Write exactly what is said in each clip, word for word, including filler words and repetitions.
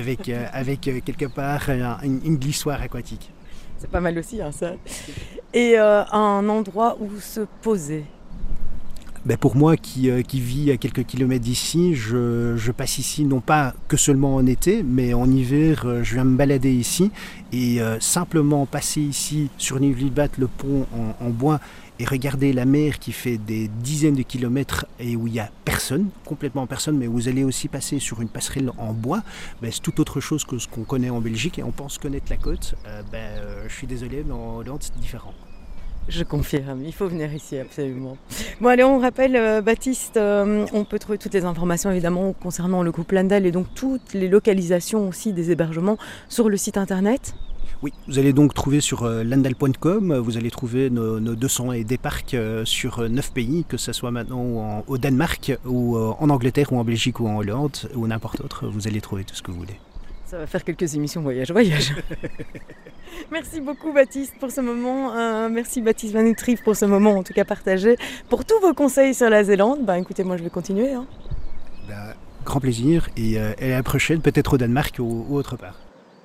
avec, euh, avec euh, quelque part un- une, une glissoire aquatique. C'est pas mal aussi, hein, ça. Et euh, un endroit où se poser. Ben pour moi qui, euh, qui vis à quelques kilomètres d'ici, je, je passe ici non pas que seulement en été, mais en hiver, euh, je viens me balader ici et euh, simplement passer ici sur Nivlibat, le pont en, en bois et regarder la mer qui fait des dizaines de kilomètres et où il n'y a personne, complètement personne, mais vous allez aussi passer sur une passerelle en bois, ben c'est tout autre chose que ce qu'on connaît en Belgique et on pense connaître la côte. Euh, ben, euh, je suis désolé, mais en Hollande c'est différent. Je confirme, il faut venir ici absolument. Bon allez, on rappelle euh, Baptiste, euh, on peut trouver toutes les informations évidemment concernant le groupe Landal et donc toutes les localisations aussi des hébergements sur le site internet. Oui, vous allez donc trouver sur euh, landal point com, vous allez trouver nos, nos deux cents et des parcs euh, sur euh, neuf pays, que ce soit maintenant en- au Danemark, ou euh, en Angleterre, ou en Belgique, ou en Hollande, ou n'importe autre, vous allez trouver tout ce que vous voulez. Ça va faire quelques émissions voyage voyage. Merci beaucoup Baptiste pour ce moment. Euh, merci Baptiste Van Utrief pour ce moment en tout cas partagé. Pour tous vos conseils sur la Zélande, ben écoutez, moi je vais continuer. Hein. Ben, grand plaisir, et, euh, et à la prochaine, peut-être au Danemark ou, ou autre part.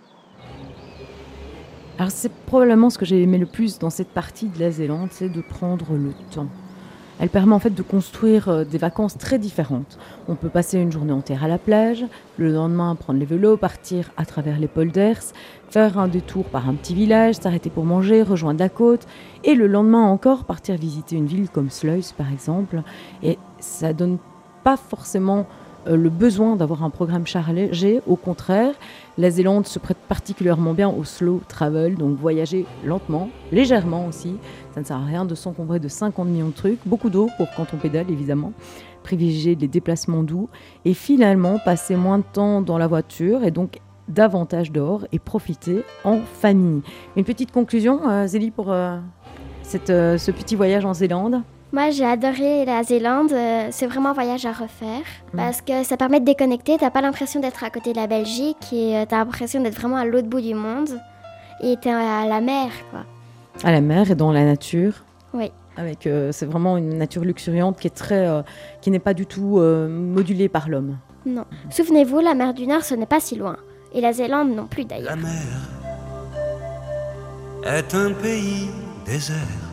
Alors c'est probablement ce que j'ai aimé le plus dans cette partie de la Zélande, c'est de prendre le temps. Elle permet en fait de construire euh, des vacances très différentes. On peut passer une journée entière à la plage, le lendemain prendre les vélos, partir à travers les polders, faire un détour par un petit village, s'arrêter pour manger, rejoindre la côte, et le lendemain encore partir visiter une ville comme Sluis par exemple. Et ça donne pas forcément euh, le besoin d'avoir un programme chargé, au contraire. La Zélande se prête particulièrement bien au slow travel, donc voyager lentement, légèrement aussi. Ça ne sert à rien de s'encombrer de cinquante millions de trucs, beaucoup d'eau pour quand on pédale évidemment, privilégier les déplacements doux et finalement passer moins de temps dans la voiture et donc davantage dehors et profiter en famille. Une petite conclusion, euh, Zélie, pour euh, cette, euh, ce petit voyage en Zélande. Moi, j'ai adoré la Zélande. Euh, C'est vraiment un voyage à refaire Mm. parce que ça permet de déconnecter. T'as pas l'impression d'être à côté de la Belgique et euh, t'as l'impression d'être vraiment à l'autre bout du monde. Et t'es à la mer, quoi. À la mer et dans la nature. Oui. Avec, euh, c'est vraiment une nature luxuriante qui est très, euh, qui n'est pas du tout euh, modulée par l'homme. Non. Souvenez-vous, la mer du Nord, ce n'est pas si loin. Et la Zélande non plus, d'ailleurs. La mer est un pays désert.